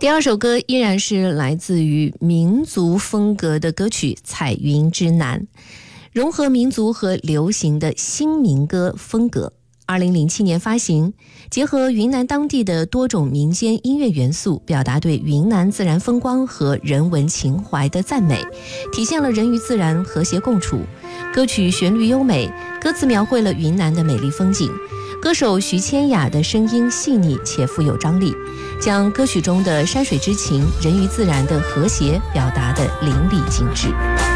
第二首歌依然是来自于民族风格的歌曲《彩云之南》，融合民族和流行的新民歌风格。2007年发行，结合云南当地的多种民间音乐元素，表达对云南自然风光和人文情怀的赞美，体现了人与自然和谐共处。歌曲旋律优美，歌词描绘了云南的美丽风景。歌手徐千雅的声音细腻且富有张力，将歌曲中的山水之情、人与自然的和谐表达得淋漓尽致。